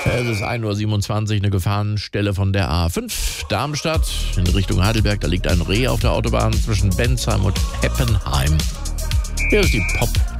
Es ist 1:27 Uhr, eine Gefahrenstelle von der A5 Darmstadt in Richtung Heidelberg. Da liegt ein Reh auf der Autobahn zwischen Bensheim und Heppenheim. Hier ist die Pop